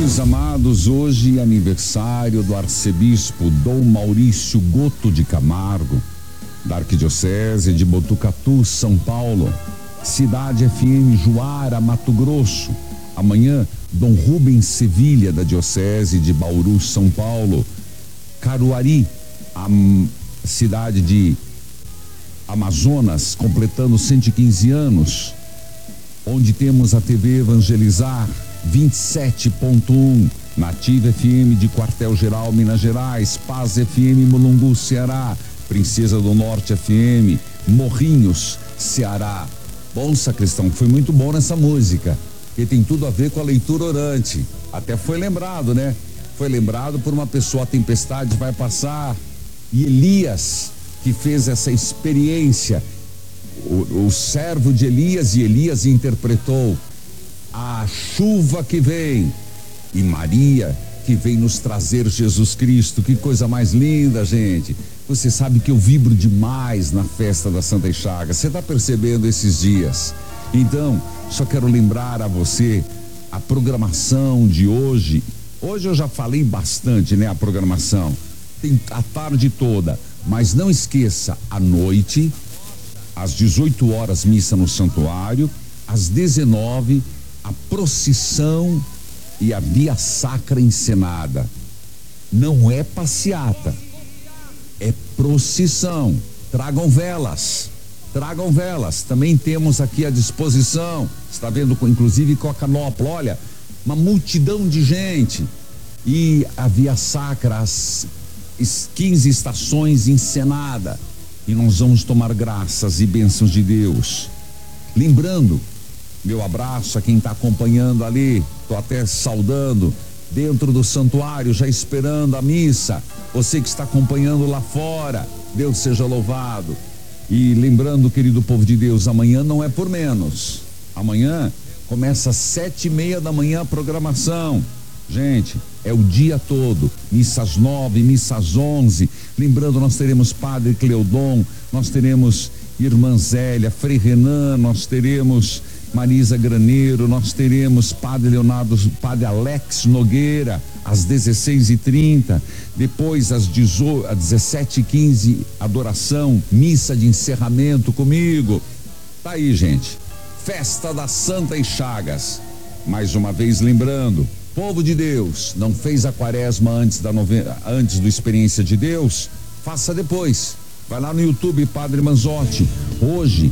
Meus amados, hoje é aniversário do arcebispo Dom Maurício Goto de Camargo, da Arquidiocese de Botucatu, São Paulo. Cidade FM Juara, Mato Grosso. Amanhã, Dom Rubens Sevilha, da Diocese de Bauru, São Paulo. Caruarí, a cidade de Amazonas, completando 115 anos, onde temos a TV Evangelizar 27.1, Nativa FM de Quartel-Geral, Minas Gerais, Paz FM Mulungu, Ceará, Princesa do Norte FM, Morrinhos, Ceará. Bom, sacristão, foi muito bom nessa música, que tem tudo a ver com a leitura orante. Até foi lembrado, né? Foi lembrado por uma pessoa, a tempestade vai passar, e Elias, que fez essa experiência, o servo de Elias, e Elias interpretou a chuva que vem, e Maria que vem nos trazer Jesus Cristo. Que coisa mais linda, gente. Você sabe que eu vibro demais na festa da Santa Chagas. Você está percebendo esses dias? Então, só quero lembrar a você a programação de hoje. Hoje eu já falei bastante, né? A programação tem a tarde toda, mas não esqueça, à noite, às 18 horas, missa no santuário, às 19, a procissão e a via sacra encenada. Não é passeata, é procissão. Tragam velas. Também temos aqui à disposição, está vendo, inclusive com a canopla, olha, uma multidão de gente. E a via sacra, as 15 estações encenada, e nós vamos tomar graças e bênçãos de Deus. Lembrando, meu abraço a quem está acompanhando ali, estou até saudando, dentro do santuário, já esperando a missa. Você que está acompanhando lá fora, Deus seja louvado. E lembrando, querido povo de Deus, amanhã não é por menos. Amanhã começa às 7:30 da manhã a programação. Gente, é o dia todo, missa às 9, missa às 11. Lembrando, nós teremos Padre Cleodon, nós teremos Irmã Zélia, Frei Renan, nós teremos Marisa Graneiro, nós teremos Padre Leonardo, Padre Alex Nogueira, às 16:30. Depois, às 17:15, adoração, missa de encerramento comigo. Tá aí, gente, festa da Santa Chagas. Mais uma vez lembrando, povo de Deus, não fez a quaresma antes do Experiência de Deus? Faça depois. Vai lá no YouTube, Padre Manzotti. Hoje,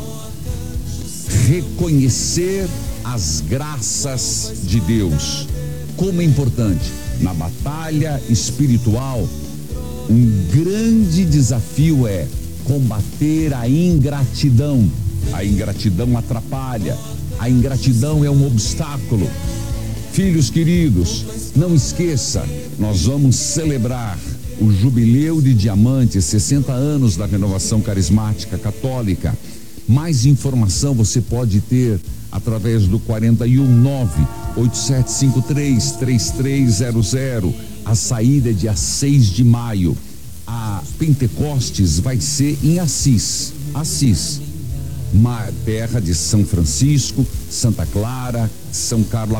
reconhecer as graças de Deus. Como é importante. Na batalha espiritual, um grande desafio é combater a ingratidão. A ingratidão atrapalha. A ingratidão é um obstáculo. Filhos queridos, não esqueça, nós vamos celebrar o Jubileu de Diamante, 60 anos da Renovação Carismática Católica. Mais informação você pode ter através do 419-8753-3300. A saída é dia 6 de maio. A Pentecostes vai ser em Assis, terra de São Francisco, Santa Clara, São Carlos